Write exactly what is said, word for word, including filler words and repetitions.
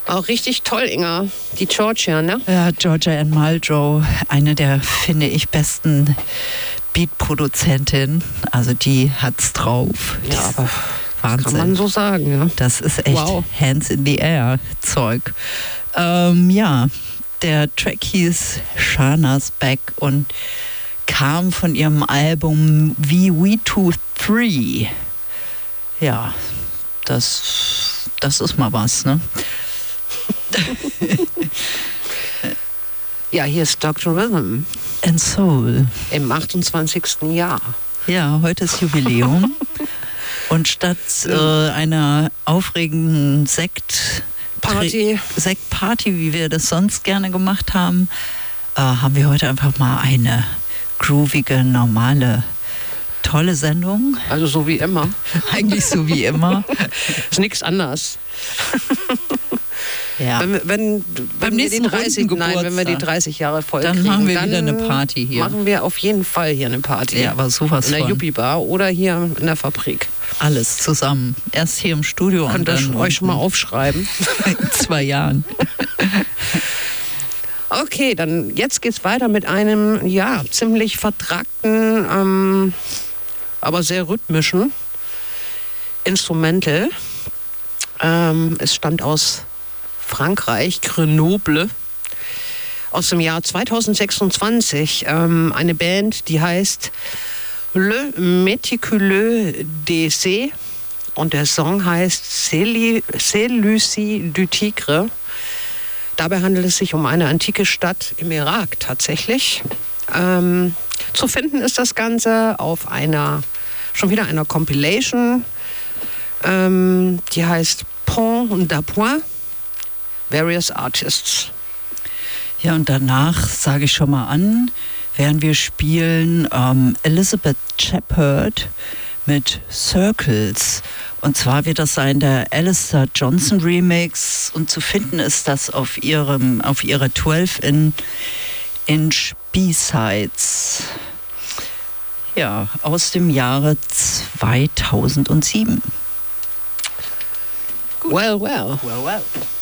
Auch richtig toll, Inga. Die Georgia, ne? Ja, Georgia Ann Muldrow, eine der, finde ich, besten Beat-Produzentinnen. Also die hat's drauf. Ja, aber Wahnsinn. kann man so sagen, ja. Das ist echt Wow. Hands in the Air Zeug. Ähm, ja, der Track hieß Shana's Back und kam von ihrem Album V We Two Three. Ja, das, das ist mal was, ne? Ja, hier ist Doktor Rhythm And Soul. im achtundzwanzigsten Jahr. Ja, heute ist Jubiläum. Und statt äh, einer aufregenden Sekt Party. Sektparty, wie wir das sonst gerne gemacht haben, äh, haben wir heute einfach mal eine groovige, normale, tolle Sendung. Also so wie immer. Eigentlich so wie immer. Ist nichts anders. Ja. Wenn, wenn, wenn wir die nächsten dreißig, runden nein, wenn wir die Geburtstag. dreißig Jahre voll Dann kriegen, machen wir dann wieder eine Party hier. Machen wir auf jeden Fall hier eine Party. Ja, aber sowas in der von. Yuppie-Bar oder hier in der Fabrik. Alles zusammen. Erst hier im Studio Könnt und ihr dann euch schon mal unten. aufschreiben. In zwei Jahren. Okay, dann jetzt geht's weiter mit einem, ja, ziemlich vertrackten, ähm, aber sehr rhythmischen Instrumental. Ähm, es stammt aus Frankreich, Grenoble, aus dem Jahr zweitausendsechsundzwanzig. Ähm, eine Band, die heißt Le Méticuleux des und der Song heißt C'est Lucie du Tigre. Dabei handelt es sich um eine antike Stadt im Irak tatsächlich. Ähm, zu finden ist das Ganze auf einer, schon wieder einer Compilation, ähm, die heißt Pont d'Appoint, Various Artists. Ja, und danach sage ich schon mal an, werden wir spielen ähm, Elizabeth Shepard mit Circles. Und zwar wird das sein der Alistair Johnson Remix und zu finden ist das auf ihrem auf ihrer zwölf Inch B-Sides. Ja, aus dem Jahre zweitausendsieben. Well, well. Well, well.